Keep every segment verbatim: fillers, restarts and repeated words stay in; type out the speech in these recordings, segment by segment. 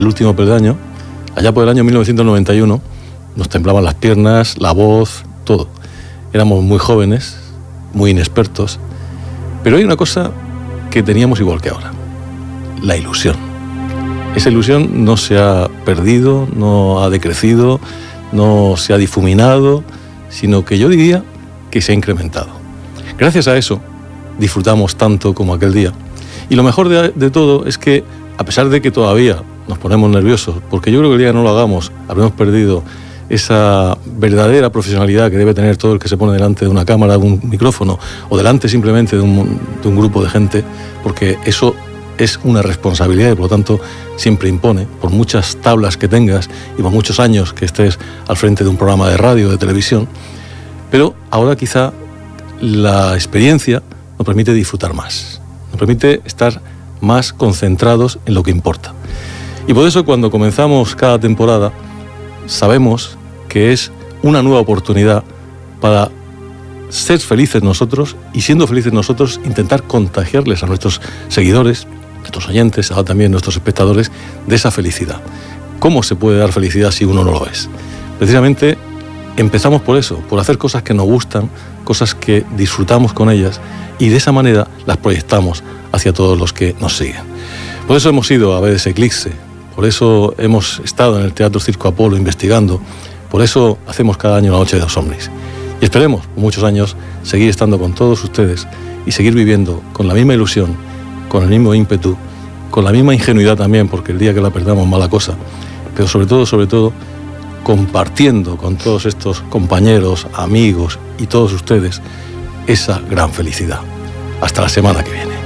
El último peldaño, allá por el año mil novecientos noventa y uno, nos temblaban las piernas, la voz, todo. Éramos muy jóvenes, muy inexpertos, pero hay una cosa que teníamos igual que ahora, la ilusión. Esa ilusión no se ha perdido, no ha decrecido, no se ha difuminado, sino que yo diría que se ha incrementado. Gracias a eso disfrutamos tanto como aquel día. Y lo mejor de, de todo es que, a pesar de que todavía nos ponemos nerviosos, porque yo creo que el día que no lo hagamos habremos perdido esa verdadera profesionalidad que debe tener todo el que se pone delante de una cámara, de un micrófono, o delante simplemente de un, de un grupo de gente, porque eso es una responsabilidad y por lo tanto siempre impone, por muchas tablas que tengas y por muchos años que estés al frente de un programa de radio o de televisión. Pero ahora quizá la experiencia nos permite disfrutar más, nos permite estar más concentrados en lo que importa. Y por eso cuando comenzamos cada temporada sabemos que es una nueva oportunidad para ser felices nosotros y, siendo felices nosotros, intentar contagiarles a nuestros seguidores, nuestros oyentes, ahora también nuestros espectadores, de esa felicidad. ¿Cómo se puede dar felicidad si uno no lo es? Precisamente empezamos por eso, por hacer cosas que nos gustan, cosas que disfrutamos con ellas, y de esa manera las proyectamos hacia todos los que nos siguen. Por eso hemos ido a ver ese eclipse, por eso hemos estado en el Teatro Circo Apolo investigando, por eso hacemos cada año la Noche de los Ovnis. Y esperemos, por muchos años, seguir estando con todos ustedes y seguir viviendo con la misma ilusión, con el mismo ímpetu, con la misma ingenuidad también, porque el día que la perdamos, mala cosa, pero sobre todo, sobre todo, compartiendo con todos estos compañeros, amigos y todos ustedes esa gran felicidad. Hasta la semana que viene.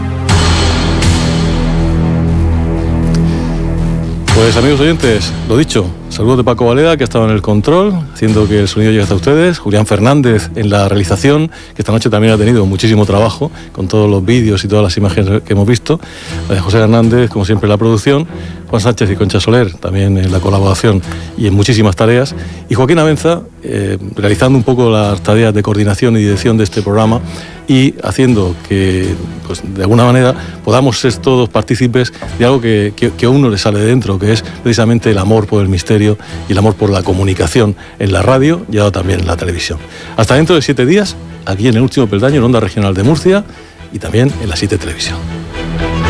Pues amigos oyentes, lo dicho, saludos de Paco Valera, que ha estado en el control, haciendo que el sonido llegue hasta ustedes, Julián Fernández en la realización, que esta noche también ha tenido muchísimo trabajo con todos los vídeos y todas las imágenes que hemos visto, José Hernández, como siempre, en la producción, Juan Sánchez y Concha Soler también en la colaboración y en muchísimas tareas, y Joaquín Abenza eh, realizando un poco las tareas de coordinación y dirección de este programa y haciendo que, pues, de alguna manera podamos ser todos partícipes de algo que, que, que a uno le sale de dentro, que es precisamente el amor por el misterio y el amor por la comunicación en la radio y ahora también en la televisión. Hasta dentro de siete días, aquí en el Último Peldaño, en Onda Regional de Murcia y también en la siete Televisión.